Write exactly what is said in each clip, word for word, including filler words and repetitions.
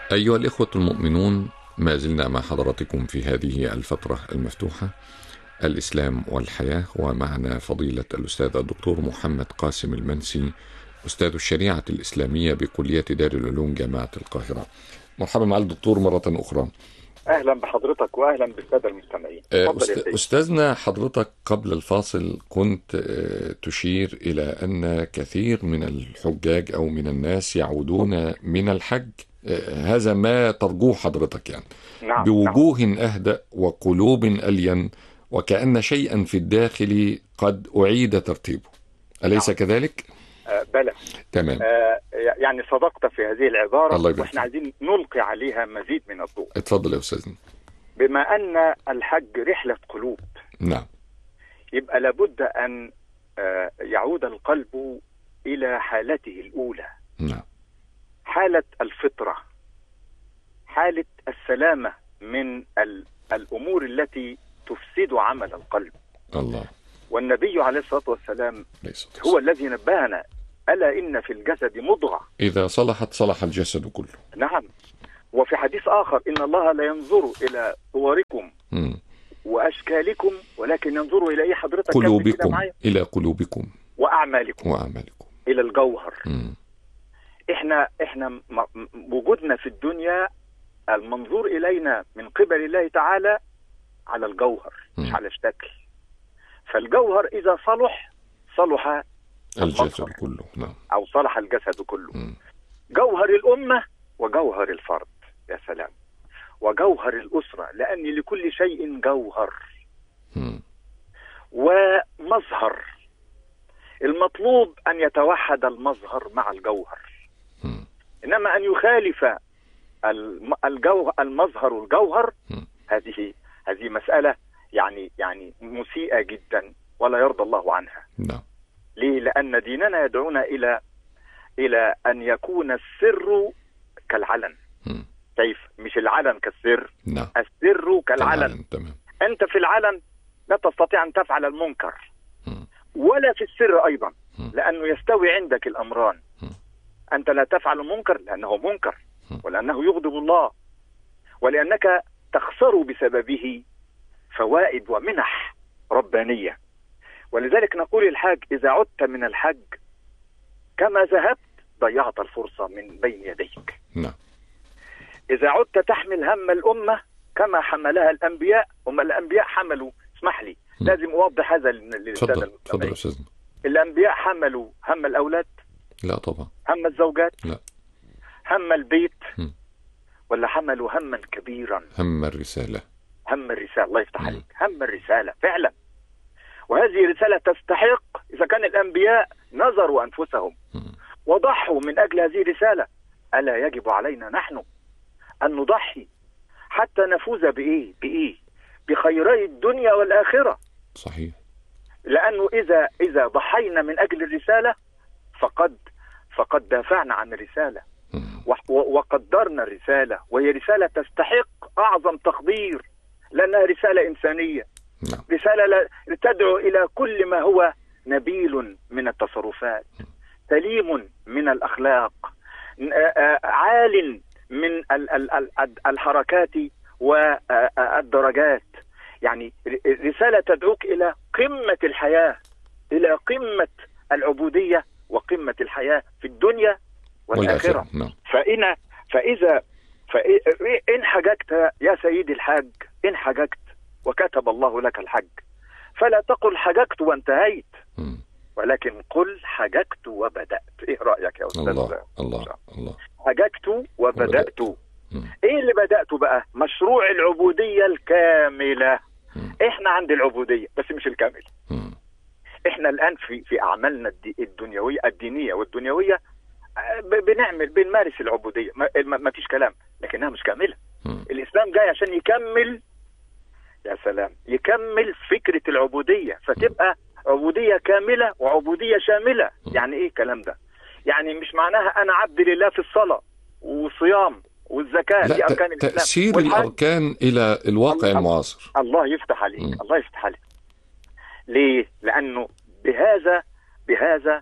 أيها الإخوة المؤمنون، ما زلنا مع حضراتكم في هذه الفترة المفتوحة، الإسلام والحياة، ومعنا فضيلة الأستاذ الدكتور محمد قاسم المنسي، أستاذ الشريعة الإسلامية بكلية دار العلوم جامعة القاهرة. مرحبا مع الدكتور مرة أخرى. أهلا بحضرتك وأهلا بالسادة المستمعين. أست... أستاذنا، حضرتك قبل الفاصل كنت تشير إلى أن كثير من الحجاج أو من الناس يعودون من الحج، هذا ما ترجوه حضرتك يعني، نعم بوجوه نعم. أهدأ وقلوب ألين، وكأن شيئا في الداخل قد أعيد ترتيبه، أليس نعم. كذلك؟ آه بلى. تمام. آه يعني صدقت في هذه العبارة، الله وإحنا عايزين نلقي عليها مزيد من الضوء. اتفضل يا أستاذنا. بما أن الحج رحلة قلوب، نعم، يبقى لابد أن آه يعود القلب إلى حالته الأولى. نعم. حالة الفطرة، حالة السلامة من الأمور التي تفسد عمل القلب. الله. والنبي عليه الصلاة والسلام هو الذي نبهنا: ألا إن في الجسد مضغة إذا صلحت صلح الجسد كله. نعم. وفي حديث آخر: إن الله لا ينظر إلى صوركم م. وأشكالكم، ولكن ينظر إلى إيه حضرتك؟ قلوبكم. إلى قلوبكم وأعمالكم. وأعمالكم إلى الجوهر. م. إحنا إحنا وجودنا في الدنيا المنظور إلينا من قبل الله تعالى على الجوهر، م. مش على الشكل. فالجوهر إذا صلح صلح الجسد كله. نعم. أو صلح الجسد كله. م. جوهر الأمة وجوهر الفرد، يا سلام، وجوهر الأسرة، لأن لكل شيء جوهر م. ومظهر. المطلوب أن يتوحد المظهر مع الجوهر، م. إنما أن يخالف الجوهر المظهر والجوهر، م. هذه هذه مسألة يعني يعني مسيئة جدا ولا يرضى الله عنها. نعم. ليه؟ لأن ديننا يدعونا إلى إلى أن يكون السر كالعلن. م. كيف؟ مش العلن كالسر. نعم. السر كالعلن. تمام. أنت في العلن لا تستطيع أن تفعل المنكر، م. ولا في السر أيضا، م. لأنه يستوي عندك الأمران. م. أنت لا تفعل المنكر لأنه منكر، م. ولأنه يغضب الله، ولأنك تخسر بسببه فوائد ومنح ربانية. ولذلك نقول الحاج: إذا عدت من الحج كما ذهبت ضيعت الفرصة من بين يديك. نعم. إذا عدت تحمل هم الأمة كما حملها الأنبياء، هم الأنبياء حملوا، اسمح لي م. لازم أوضح هذا للسادة المستمعين. الأنبياء حملوا هم الأولاد؟ لا طبعا. هم الزوجات؟ لا. هم البيت؟ م. ولا حملوا هما كبيرا؟ هم الرسالة. هم الرسالة، الله يفتح عليك، هم الرسالة فعلا. وهذه رسالة تستحق، إذا كان الأنبياء نظروا أنفسهم م. وضحوا من أجل هذه الرسالة، ألا يجب علينا نحن أن نضحي حتى نفوز بإيه؟ بإيه؟ بخيري الدنيا والآخرة. صحيح. لأنه إذا إذا ضحينا من أجل الرسالة فقد فقد دافعنا عن الرسالة وقدرنا الرسالة، وهي رسالة تستحق أعظم تقدير، لأنها رسالة إنسانية. نعم. رسالة تدعو إلى كل ما هو نبيل من التصرفات، سليم من الأخلاق، عال من الحركات والدرجات. يعني رسالة تدعوك إلى قمة الحياة، إلى قمة العبودية وقمة الحياة في الدنيا والآخرة. نعم. فإن فإذا فإن حججت يا سيدي الحاج، إن حججت وكتب الله لك الحج، فلا تقل حججت وانتهيت، م. ولكن قل حججت وبدأت. إيه رأيك يا أستاذ؟ الله الله الله. حججت وبدأت. إيه اللي بدأته بقى؟ مشروع العبودية الكاملة. م. إحنا عند العبودية بس مش الكاملة. م. إحنا الآن في في أعمالنا الدنيوية الدينية والدنيوية بنعمل بنمارس العبودية، ما فيش كلام، لكنها مش كاملة. م. الإسلام جاي عشان يكمل، يا سلام، يكمل فكرة العبودية، فتبقى عبودية كاملة وعبودية شاملة. يعني إيه الكلام ده؟ يعني مش معناها أنا عبد لله في الصلاة والصيام والزكاة، لا، دي أركان الإسلام. تأثير الأركان إلى الواقع الله المعاصر. الله يفتح عليك. م. الله يفتح عليك. ليه؟ لأنه بهذا بهذا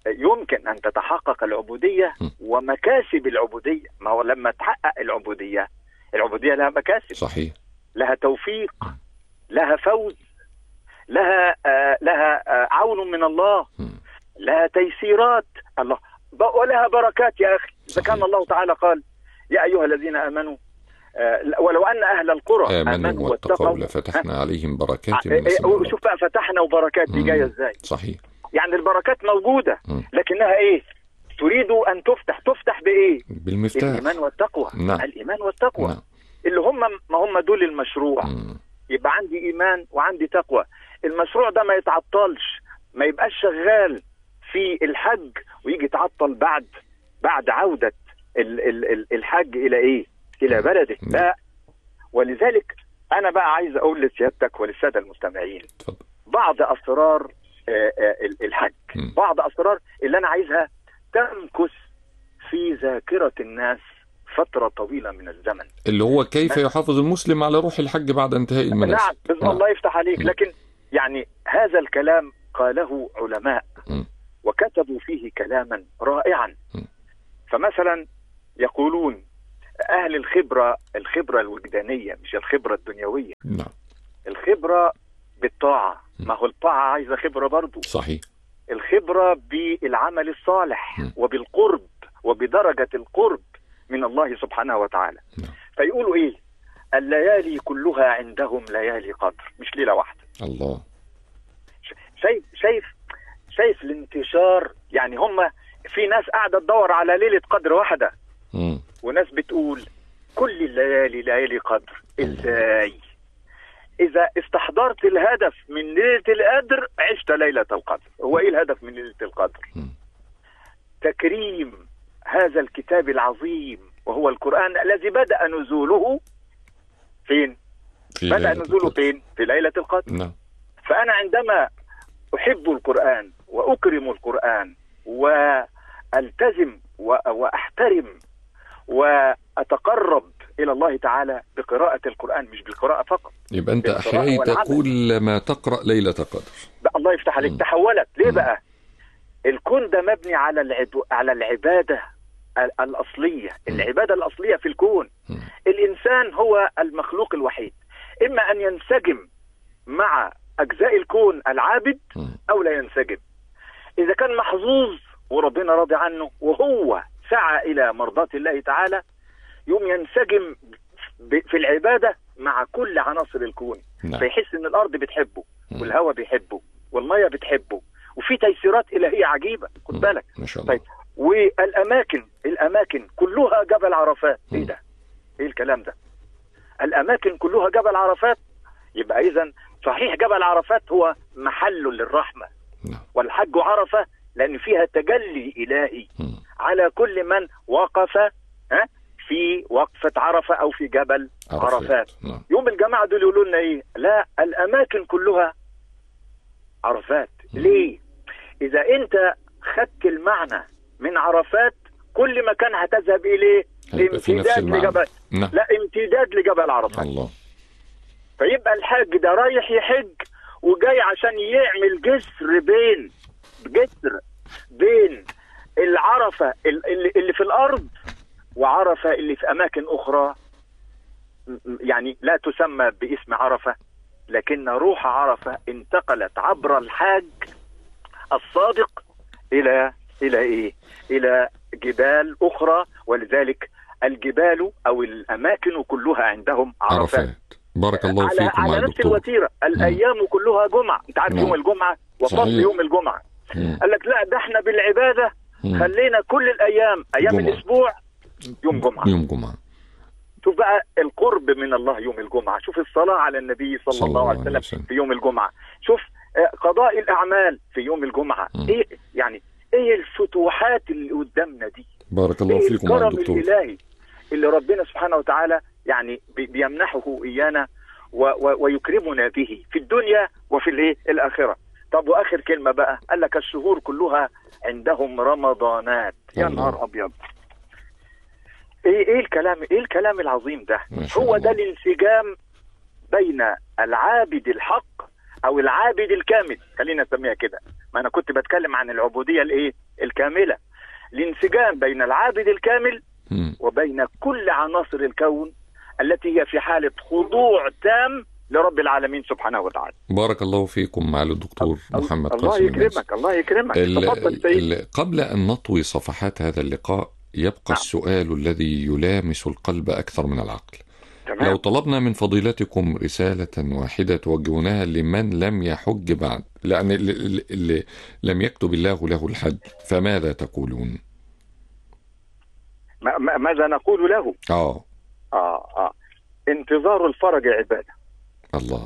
يمكن أن تتحقق العبودية ومكاسب العبودية. ما هو لما تحقق العبودية، العبودية لها مكاسب، صحيح، لها توفيق، لها فوز، لها آه لها آه عون من الله، لها تيسيرات الله، ولها بركات يا أخي. إذا كان الله تعالى قال يا أيها الذين آمنوا آه ولو أن أهل القرى آمنوا, آمنوا واتقوا لفتحنا عليهم بركات من السماء. شوف بقى، فتحنا وبركات دي جاية إزاي؟ صحيح. يعني البركات موجودة م. لكنها إيه؟ تريد أن تفتح، تفتح بإيه؟ بالمفتاح، الإيمان والتقوى. نعم. الإيمان والتقوى، نعم. اللي هم ما هم دول المشروع. م. يبقى عندي إيمان وعندي تقوى. المشروع ده ما يتعطلش، ما يبقاش شغال في الحج ويجي يتعطل بعد بعد عودة الحج إلى إيه؟ إلى بلده. م. لا. ولذلك أنا بقى عايز أقول لسيادتك وللسادة المستمعين تفضل. بعض أسرار الحج، م. بعض أسرار اللي أنا عايزها تمكث في ذاكرة الناس فترة طويلة من الزمن، اللي هو كيف يحافظ المسلم على روح الحج بعد انتهاء المناسك. نعم. نعم. الله يفتح عليك. م. لكن يعني هذا الكلام قاله علماء م. وكتبوا فيه كلاما رائعا. م. فمثلا يقولون أهل الخبرة، الخبرة الوجدانية مش الخبرة الدنيوية. نعم. الخبرة بالطاعة، ما هو الطاعة عايزة خبرة برضو. صحيح. الخبرة بالعمل الصالح م. وبالقرب وبدرجة القرب من الله سبحانه وتعالى. م. فيقولوا ايه؟ الليالي كلها عندهم ليالي قدر، مش ليلة واحدة. الله. شايف شايف شايف الانتشار. يعني هم في ناس قاعدة تدور على ليلة قدر واحدة، م. وناس بتقول كل الليالي ليالي قدر. ازاي؟ إذا استحضرت الهدف من ليلة القدر عشت ليلة القدر. هو إيه الهدف من ليلة القدر؟ م. تكريم هذا الكتاب العظيم وهو القرآن الذي بدأ نزوله فين؟ بدأ نزوله فين؟ في ليلة القدر. نعم. فأنا عندما أحب القرآن وأكرم القرآن وألتزم وأحترم وأتقرب إلى الله تعالى بقراءة القرآن، مش بالقراءة فقط، يبقى أنت أحيانا تقول ما تقرأ ليلة قدر. الله يفتح عليك. م. تحولت ليه م. بقى؟ الكون ده مبني على العدو... على العبادة الأصلية. م. العبادة الأصلية في الكون. م. الإنسان هو المخلوق الوحيد، إما أن ينسجم مع أجزاء الكون العابد م. أو لا ينسجم. إذا كان محظوظ وربنا راضي عنه وهو سعى إلى مرضاة الله تعالى، يوم ينسجم في العبادة مع كل عناصر الكون. نعم. فيحس ان الارض بتحبه والهواء بيحبه والمية بتحبه، وفي تيسيرات الهية عجيبة. خد بالك. ما شاء الله. طيب، والاماكن الاماكن كلها جبل عرفات. م. ايه ده؟ ايه الكلام ده؟ الاماكن كلها جبل عرفات. يبقى اذا صحيح جبل عرفات هو محل للرحمة. نعم. والحج عرفة لان فيها تجلي الهي م. على كل من وقف ها في وقفة عرفة أو في جبل عرفات, عرفات. نعم. يوم الجماعة دول يقولوا لنا إيه؟ لا، الأماكن كلها عرفات. م. ليه؟ إذا أنت خدت المعنى من عرفات كل مكان هتذهب إليه امتداد لجبل. نعم. لا، امتداد لجبل عرفات. الله. فيبقى الحاج ده رايح يحج وجاي عشان يعمل جسر بين جسر بين العرفة اللي, اللي في الأرض وعرفة اللي في أماكن أخرى، يعني لا تسمى باسم عرفة، لكن روح عرفة انتقلت عبر الحاج الصادق إلى إلى إيه؟ إلى جبال أخرى. ولذلك الجبال أو الأماكن كلها عندهم عرفات. عرفات. بارك الله على فيكم على نفس الوتيرة. الأيام كلها جمعة. أنت عارف يوم الجمعة وفضل يوم الجمعة. مم. قال لك لا، ده احنا بالعبادة مم. خلينا كل الأيام أيام جمعة. الأسبوع يوم جمعة. يوم جمعة. شوف بقى القرب من الله يوم الجمعة. شوف الصلاة على النبي صلى, صلى الله عليه وسلم, وسلم في يوم الجمعة. شوف قضاء الأعمال في يوم الجمعة. م. إيه يعني إيه الفتوحات اللي قدامنا دي؟ بارك الله إيه فيكم يا دكتور. الإلهي اللي ربنا سبحانه وتعالى يعني بيمنحه إيانا و و ويكرمنا به في الدنيا وفي الإيه الآخرة. طب وآخر كلمة بقى، قال لك الشهور كلها عندهم رمضانات. يا نهار أبيض. ايه ايه الكلام ايه الكلام العظيم ده؟ هو ده الانسجام بين العابد الحق او العابد الكامل، خلينا نسميها كده. ما انا كنت بتكلم عن العبوديه الايه الكاملة، الانسجام بين العابد الكامل وبين كل عناصر الكون التي هي في حالة خضوع تام لرب العالمين سبحانه وتعالى. بارك الله فيكم معالي الدكتور محمد الله قاسم. يكرمك الله يكرمك. ال ال قبل أن نطوي صفحات هذا اللقاء يبقى نعم. السؤال الذي يلامس القلب أكثر من العقل. تمام. لو طلبنا من فضيلتكم رسالة واحدة توجهونها لمن لم يحج بعد، لأن اللي لم يكتب الله له الحج، فماذا تقولون؟ ما ماذا نقول له؟ آه آه آه انتظار الفرج عبادة. الله.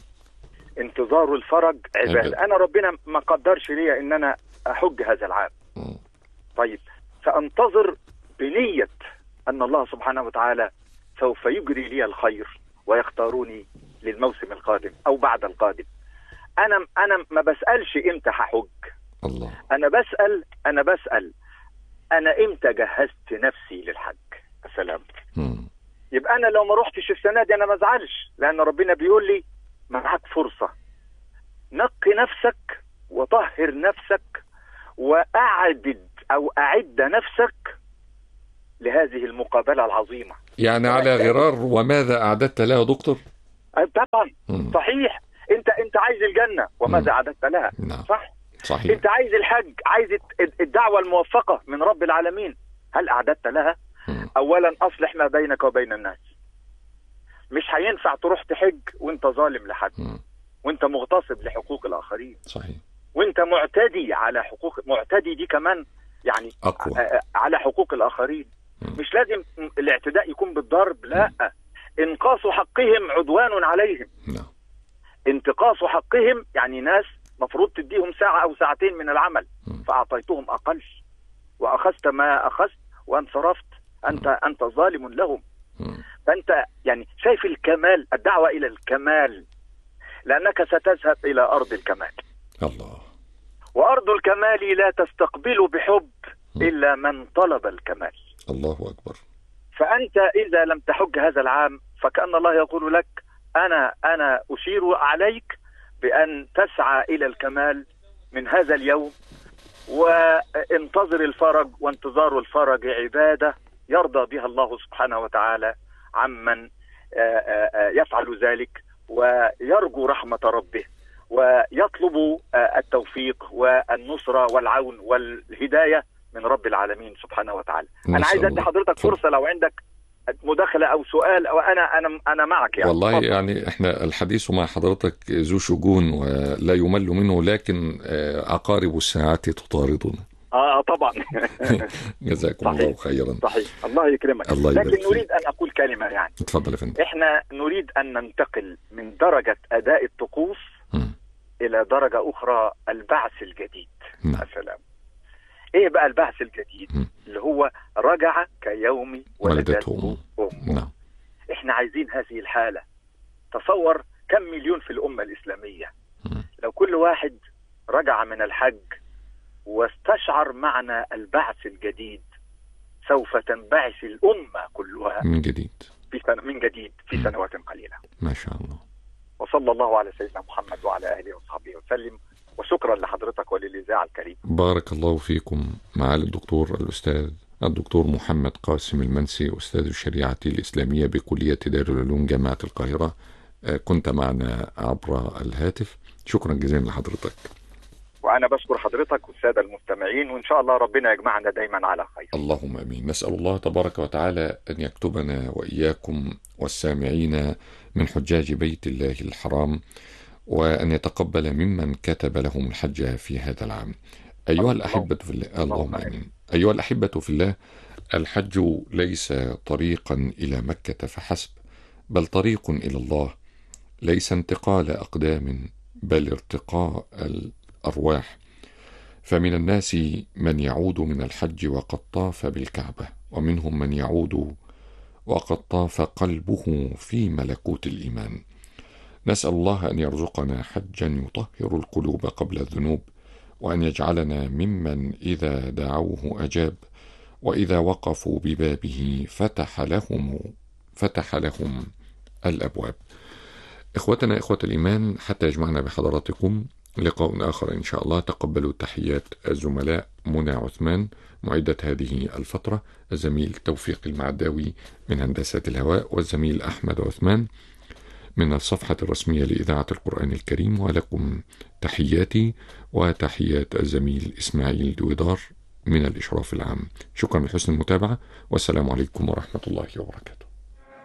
انتظار الفرج عبادة. عبادة. أنا ربنا ما قدرش لي إن أنا أحج هذا العام. م. طيب سأنتظر بنية أن الله سبحانه وتعالى سوف يجري لي الخير ويختاروني للموسم القادم أو بعد القادم. أنا أنا ما بسألش إمتى هحج. الله. أنا بسأل أنا بسأل أنا إمتى جهزت نفسي للحج. السلام. م. يبقى أنا لو ما روحتش السنة دي أنا ما ازعلش، لأن ربنا بيقول لي معاك فرصة، نقي نفسك وطهر نفسك وأعدد أو أعد نفسك لهذه المقابلة العظيمة. يعني على غرار وماذا أعددت لها يا دكتور؟ طبعا. م. صحيح. أنت أنت عايز الجنة وماذا م. أعددت لها؟ نعم. صح؟ صحيح. أنت عايز الحج، عايز الدعوة الموفقة من رب العالمين، هل أعددت لها؟ م. أولا أصلح ما بينك وبين الناس. مش هينفع تروح تحج وانت ظالم لحد، م. وانت مغتصب لحقوق الآخرين. صحيح. وانت معتدي على حقوق، معتدي دي كمان يعني أقوى. على حقوق الآخرين. م. مش لازم الاعتداء يكون بالضرب، لا. م. انقاص حقهم عدوان عليهم. لا. انتقاص حقهم يعني ناس مفروض تديهم ساعة أو ساعتين من العمل، م. فأعطيتهم أقل وأخذت ما أخذت وانصرفت، أنت م. أنت ظالم لهم. م. فأنت يعني شايف الكمال، الدعوة إلى الكمال، لأنك ستذهب إلى أرض الكمال. الله. وأرض الكمال لا تستقبل بحب م. إلا من طلب الكمال. الله أكبر. فأنت إذا لم تحج هذا العام فكأن الله يقول لك أنا أنا أشير عليك بأن تسعى إلى الكمال من هذا اليوم، وانتظر الفرج، وانتظار الفرج عبادة يرضى بها الله سبحانه وتعالى عمن يفعل ذلك ويرجو رحمة ربه ويطلب التوفيق والنصرة والعون والهداية من رب العالمين سبحانه وتعالى. أنا عايز أدي حضرتك فرصة لو عندك مداخلة أو سؤال، أو أنا أنا أنا معك يعني. والله فضل. يعني إحنا الحديث مع حضرتك ذو شجون ولا يمل منه، لكن عقارب الساعة تطاردنا. آه طبعا. جزاكم الله خيرا. صحيح. الله يكرمك. الله لكن نريد أن أقول كلمة يعني. اتفضل يا فندم. إحنا نريد أن ننتقل من درجة أداء الطقوس م. إلى درجة أخرى، البعث الجديد. نعم. السلام. إيه بقى البعث الجديد؟ م. اللي هو رجع كيوم ولدته أمه. نعم. إحنا عايزين هذه الحالة. تصور كم مليون في الأمة الإسلامية. م. لو كل واحد رجع من الحج واستشعر معنى البعث الجديد، سوف تنبعث الأمة كلها من جديد في سنة من جديد في م. سنوات قليلة. ما شاء الله. وصلى الله على سيدنا محمد وعلى آله وصحبه وسلم، وشكرا لحضرتك وللإذاعة الكريم. بارك الله فيكم. معالي الدكتور الأستاذ الدكتور محمد قاسم المنسي، أستاذ الشريعة الإسلامية بكلية دار العلوم جامعة القاهرة، كنت معنا عبر الهاتف. شكرا جزيلا لحضرتك. وأنا بشكر حضرتك والسادة المستمعين، وإن شاء الله ربنا يجمعنا دايما على خير. اللهم أمين. نسأل الله تبارك وتعالى أن يكتبنا وإياكم والسامعين من حجاج بيت الله الحرام، وأن يتقبل ممن كتب لهم الحج في هذا العام. أيها الأحبة في الله، اللهم آمين. أيها الأحبة في الله، الحج ليس طريقا إلى مكة فحسب، بل طريق إلى الله، ليس انتقال أقدام بل ارتقاء الأرواح. فمن الناس من يعود من الحج وقد طاف بالكعبة، ومنهم من يعود وقد طاف قلبه في ملكوت الإيمان. نسأل الله أن يرزقنا حجا يطهر القلوب قبل الذنوب، وأن يجعلنا ممن إذا دعوه أجاب، وإذا وقفوا ببابه فتح لهم فتح لهم الأبواب. إخوتنا إخوة الإيمان، حتى يجمعنا بحضراتكم لقاء آخر إن شاء الله. تقبلوا تحيات الزملاء منى عثمان معدة هذه الفترة، الزميل توفيق المعداوي من هندسة الهواء، والزميل أحمد عثمان من الصفحة الرسمية لإذاعة القرآن الكريم. ولكم تحياتي وتحيات الزميل إسماعيل دويدار من الإشراف العام. شكرا لحسن المتابعة، والسلام عليكم ورحمة الله وبركاته.